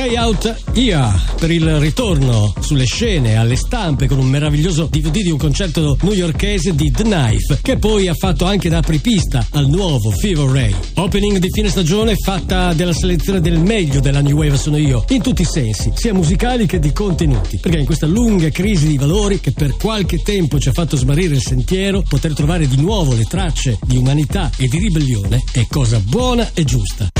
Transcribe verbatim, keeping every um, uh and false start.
Way Out Here per il ritorno sulle scene, alle stampe, con un meraviglioso D V D di un concerto newyorkese di The Knife, che poi ha fatto anche da apripista al nuovo Fever Ray. Opening di fine stagione fatta della selezione del meglio della New Wave sono io, in tutti i sensi, sia musicali che di contenuti, perché in questa lunga crisi di valori che per qualche tempo ci ha fatto smarrire il sentiero, poter trovare di nuovo le tracce di umanità e di ribellione è cosa buona e giusta.